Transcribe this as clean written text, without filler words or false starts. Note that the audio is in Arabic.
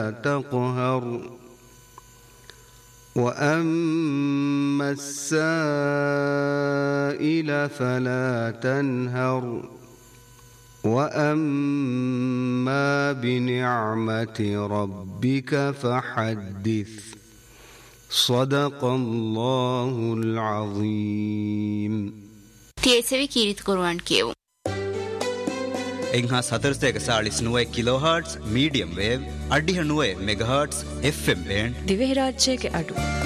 تقهر وأما السائل فلا تنهر وأما بنعمة ربك فحدث صدق الله العظيم. تيسوي كيريت قرآن كيو එංහා 449 කිලෝහර්ට්ස් medium wave අඩිහ 9 මෙගාහර්ට්ස් FM බෑන්ඩ් දිවෙහි රාජ්‍යයේ අඩු